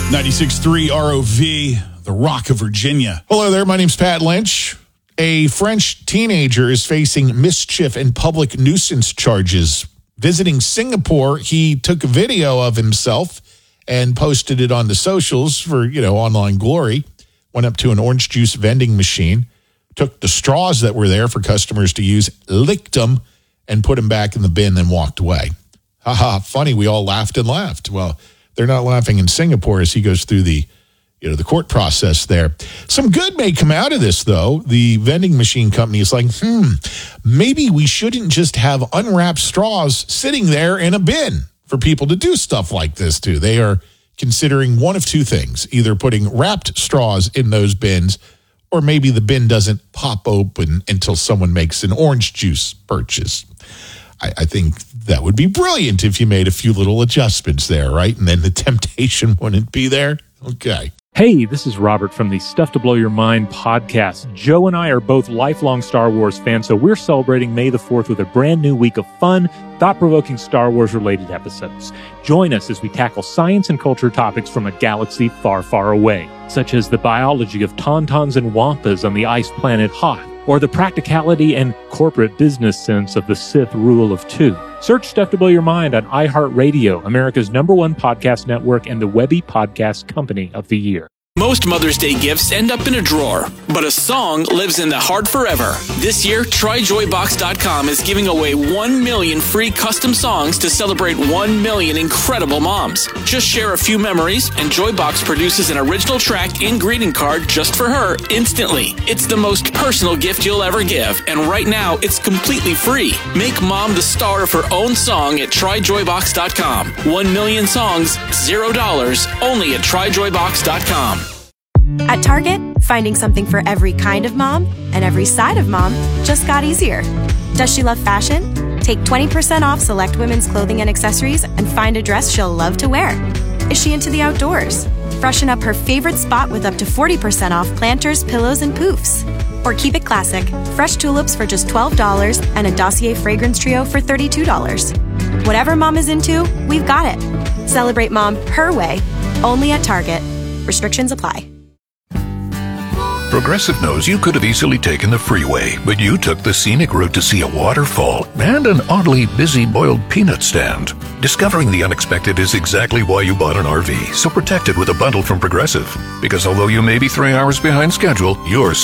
96.3 ROV, the Rock of Virginia. Hello there, my name's Pat Lynch. A French teenager is facing mischief and public nuisance charges. Visiting Singapore, he took a video of himself and posted it on the socials for, online glory. Went up to an orange juice vending machine, took the straws that were there for customers to use, licked them, and put them back in the bin, then walked away. Haha, funny, we all laughed and laughed. Well, they're not laughing in Singapore as he goes through the court process there. Some good may come out of this, though. The vending machine company is like, maybe we shouldn't just have unwrapped straws sitting there in a bin for people to do stuff like this to. They are considering one of two things, either putting wrapped straws in those bins, or maybe the bin doesn't pop open until someone makes an orange juice purchase. I think that would be brilliant if you made a few little adjustments there, right? And then the temptation wouldn't be there. Okay. Hey, this is Robert from the Stuff to Blow Your Mind podcast. Joe and I are both lifelong Star Wars fans, so we're celebrating May the 4th with a brand new week of fun, thought-provoking Star Wars-related episodes. Join us as we tackle science and culture topics from a galaxy far, far away, such as the biology of tauntauns and wampas on the ice planet Hoth, or the practicality and corporate business sense of the Sith rule of two. Search Stuff to Blow Your Mind on iHeartRadio, America's #1 podcast network and the Webby Podcast Company of the Year. Most Mother's Day gifts end up in a drawer, but a song lives in the heart forever. This year, TryJoyBox.com is giving away 1 million free custom songs to celebrate 1 million incredible moms. Just share a few memories, and Joybox produces an original track and greeting card just for her instantly. It's the most personal gift you'll ever give, and right now, it's completely free. Make mom the star of her own song at TryJoyBox.com. 1 million songs, $0, only at TryJoyBox.com. At Target, finding something for every kind of mom and every side of mom just got easier. Does she love fashion? Take 20% off select women's clothing and accessories and find a dress she'll love to wear. Is she into the outdoors? Freshen up her favorite spot with up to 40% off planters, pillows, and poofs. Or keep it classic, fresh tulips for just $12 and a Dossier fragrance trio for $32. Whatever mom is into, we've got it. Celebrate mom her way, only at Target. Restrictions apply. Progressive knows you could have easily taken the freeway, but you took the scenic route to see a waterfall and an oddly busy boiled peanut stand. Discovering the unexpected is exactly why you bought an RV, so protect it with a bundle from Progressive. Because although you may be 3 hours behind schedule, you're